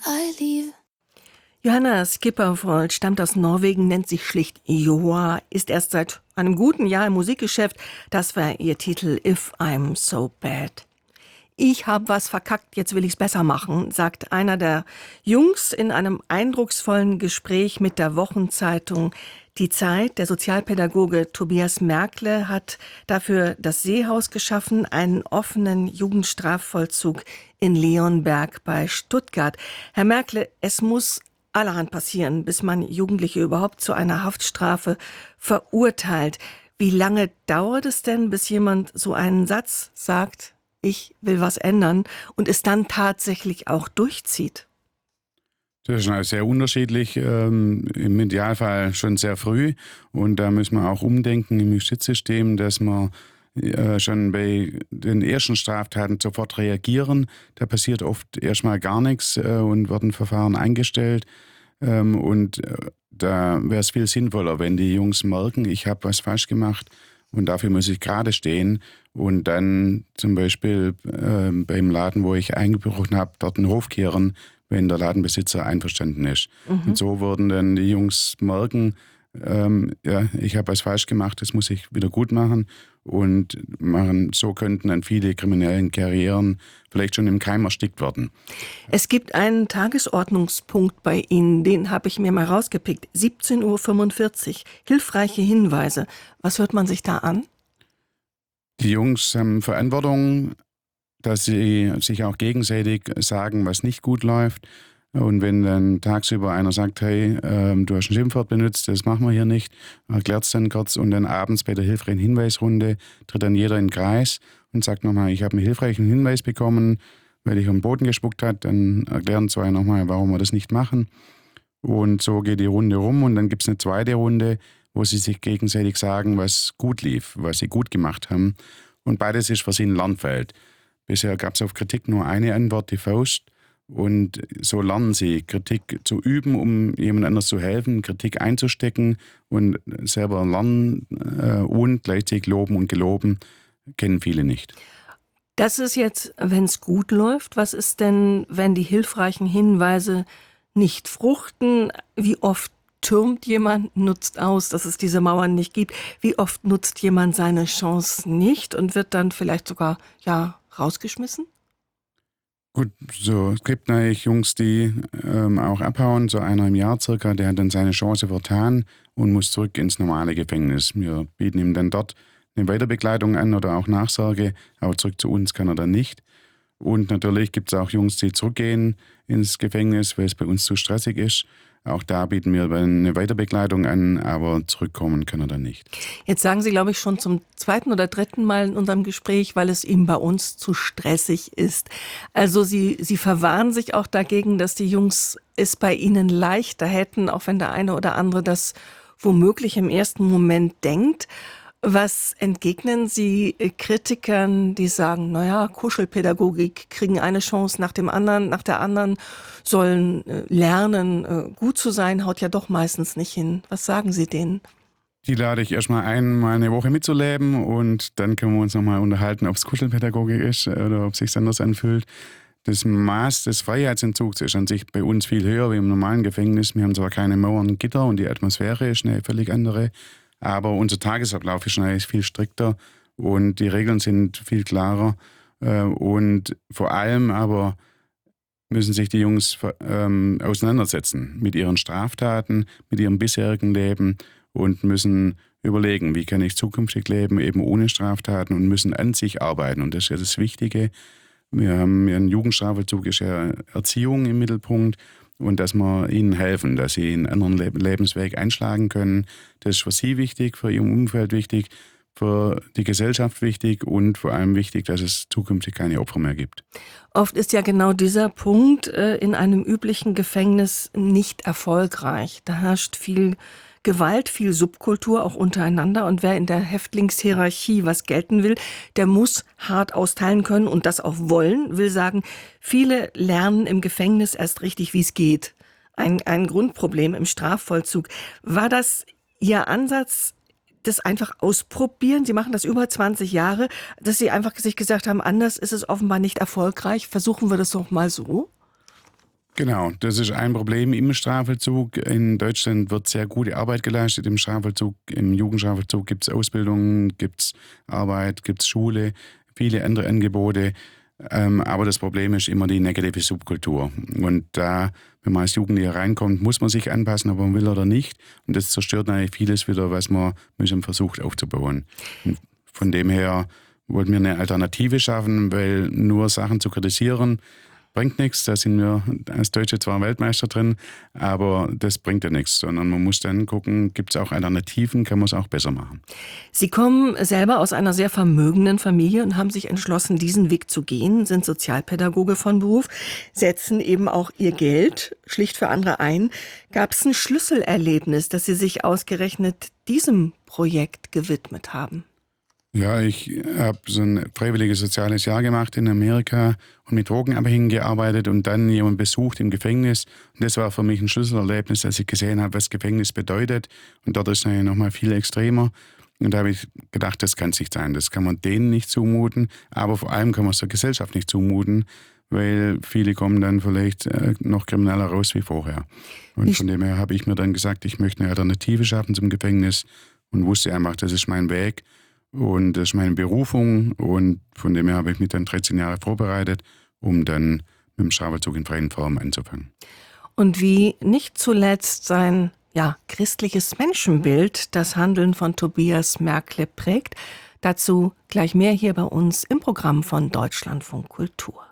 I leave. Johanna Skippervold stammt aus Norwegen, nennt sich schlicht Joa, ist erst seit einem guten Jahr im Musikgeschäft. Das war ihr Titel If I'm So Bad. Ich habe was verkackt, jetzt will ich's besser machen, sagt einer der Jungs in einem eindrucksvollen Gespräch mit der Wochenzeitung Die Zeit. Der Sozialpädagoge Tobias Merkle hat dafür das Seehaus geschaffen, einen offenen Jugendstrafvollzug in Leonberg bei Stuttgart. Herr Merkle, es muss allerhand passieren, bis man Jugendliche überhaupt zu einer Haftstrafe verurteilt. Wie lange dauert es denn, bis jemand so einen Satz sagt, ich will was ändern, und es dann tatsächlich auch durchzieht? Das ist sehr unterschiedlich, im Idealfall schon sehr früh. Und da müssen wir auch umdenken im Justizsystem, dass wir schon bei den ersten Straftaten sofort reagieren. Da passiert oft erstmal gar nichts und werden Verfahren eingestellt. Da wäre es viel sinnvoller, wenn die Jungs merken, ich habe was falsch gemacht und dafür muss ich gerade stehen. Und dann zum Beispiel beim Laden, wo ich eingebrochen habe, dort einen Hof kehren, wenn der Ladenbesitzer einverstanden ist. Und so würden dann die Jungs merken, ich habe was falsch gemacht, das muss ich wieder gut machen. Und so könnten dann viele kriminellen Karrieren vielleicht schon im Keim erstickt werden. Es gibt einen Tagesordnungspunkt bei Ihnen, den habe ich mir mal rausgepickt. 17:45 Uhr, hilfreiche Hinweise. Was hört man sich da an? Die Jungs haben Verantwortung, dass sie sich auch gegenseitig sagen, was nicht gut läuft. Und wenn dann tagsüber einer sagt, hey, du hast ein Schimpfwort benutzt, das machen wir hier nicht, erklärt es dann kurz, und dann abends bei der hilfreichen Hinweisrunde tritt dann jeder in den Kreis und sagt nochmal, ich habe einen hilfreichen Hinweis bekommen, weil ich am Boden gespuckt hat, dann erklären zwei nochmal, warum wir das nicht machen. Und so geht die Runde rum und dann gibt es eine zweite Runde, wo sie sich gegenseitig sagen, was gut lief, was sie gut gemacht haben. Und beides ist für sie ein Lernfeld. Bisher gab es auf Kritik nur eine Antwort, die Faust. Und so lernen sie, Kritik zu üben, um jemand anders zu helfen, Kritik einzustecken und selber lernen und gleichzeitig loben und geloben, kennen viele nicht. Das ist jetzt, wenn es gut läuft. Was ist denn, wenn die hilfreichen Hinweise nicht fruchten? Wie oft türmt jemand, nutzt aus, dass es diese Mauern nicht gibt? Wie oft nutzt jemand seine Chance nicht und wird dann vielleicht sogar rausgeschmissen? Gut, es gibt natürlich Jungs, die auch abhauen, so einer im Jahr circa, der hat dann seine Chance vertan und muss zurück ins normale Gefängnis. Wir bieten ihm dann dort eine Weiterbegleitung an oder auch Nachsorge, aber zurück zu uns kann er dann nicht. Und natürlich gibt es auch Jungs, die zurückgehen ins Gefängnis, weil es bei uns zu stressig ist. Auch da bieten wir eine Weiterbegleitung an, aber zurückkommen kann er dann nicht. Jetzt sagen Sie, glaube ich, schon zum zweiten oder dritten Mal in unserem Gespräch, weil es ihm bei uns zu stressig ist. Also Sie verwahren sich auch dagegen, dass die Jungs es bei Ihnen leichter hätten, auch wenn der eine oder andere das womöglich im ersten Moment denkt. Was entgegnen Sie Kritikern, die sagen, Kuschelpädagogik, kriegen eine Chance nach der anderen, sollen lernen, gut zu sein, haut ja doch meistens nicht hin. Was sagen Sie denen? Die lade ich erstmal ein, mal eine Woche mitzuleben, und dann können wir uns nochmal unterhalten, ob es Kuschelpädagogik ist oder ob es sich anders anfühlt. Das Maß des Freiheitsentzugs ist an sich bei uns viel höher wie im normalen Gefängnis. Wir haben zwar keine Mauern und Gitter und die Atmosphäre ist eine völlig andere, aber unser Tagesablauf ist natürlich viel strikter und die Regeln sind viel klarer. Und vor allem aber müssen sich die Jungs auseinandersetzen mit ihren Straftaten, mit ihrem bisherigen Leben und müssen überlegen, wie kann ich zukünftig leben, eben ohne Straftaten, und müssen an sich arbeiten. Und das ist ja das Wichtige. Wir haben ja einen Jugendstrafvollzug, ist ja Erziehung im Mittelpunkt. Und dass wir ihnen helfen, dass sie einen anderen Lebensweg einschlagen können. Das ist für sie wichtig, für ihr Umfeld wichtig, für die Gesellschaft wichtig und vor allem wichtig, dass es zukünftig keine Opfer mehr gibt. Oft ist ja genau dieser Punkt in einem üblichen Gefängnis nicht erfolgreich. Da herrscht viel Gewalt, viel Subkultur auch untereinander, und wer in der Häftlingshierarchie was gelten will, der muss hart austeilen können und das auch wollen, will sagen, viele lernen im Gefängnis erst richtig, wie es geht. Ein Grundproblem im Strafvollzug. War das Ihr Ansatz, das einfach ausprobieren? Sie machen das über 20 Jahre, dass Sie einfach sich gesagt haben, anders ist es offenbar nicht erfolgreich. Versuchen wir das doch mal so? Genau, das ist ein Problem im Strafvollzug. In Deutschland wird sehr gute Arbeit geleistet im Strafvollzug. Im Jugendstrafvollzug gibt es Ausbildung, gibt es Arbeit, gibt es Schule, viele andere Angebote. Aber das Problem ist immer die negative Subkultur. Und da, wenn man als Jugendlicher reinkommt, muss man sich anpassen, ob man will oder nicht. Und das zerstört natürlich vieles wieder, was man versucht aufzubauen. Und von dem her wollten wir eine Alternative schaffen, weil nur Sachen zu kritisieren bringt nichts. Da sind wir als Deutsche zwar Weltmeister drin, aber das bringt ja nichts. Sondern man muss dann gucken, gibt es auch Alternativen, kann man es auch besser machen. Sie kommen selber aus einer sehr vermögenden Familie und haben sich entschlossen, diesen Weg zu gehen, sind Sozialpädagoge von Beruf, setzen eben auch ihr Geld schlicht für andere ein. Gab es ein Schlüsselerlebnis, dass Sie sich ausgerechnet diesem Projekt gewidmet haben? Ja, ich habe so ein freiwilliges soziales Jahr gemacht in Amerika und mit Drogenabhängigen gearbeitet und dann jemanden besucht im Gefängnis. Und das war für mich ein Schlüsselerlebnis, dass ich gesehen habe, was Gefängnis bedeutet. Und dort ist es ja nochmal viel extremer. Und da habe ich gedacht, das kann es nicht sein. Das kann man denen nicht zumuten, aber vor allem kann man es der Gesellschaft nicht zumuten, weil viele kommen dann vielleicht noch krimineller raus wie vorher. Und von dem her habe ich mir dann gesagt, ich möchte eine Alternative schaffen zum Gefängnis und wusste einfach, das ist mein Weg. Und das ist meine Berufung und von dem her habe ich mich dann 13 Jahre vorbereitet, um dann mit dem Strafvollzug in freien Form anzufangen. Und wie nicht zuletzt sein christliches Menschenbild das Handeln von Tobias Merkle prägt, dazu gleich mehr hier bei uns im Programm von Deutschlandfunk Kultur.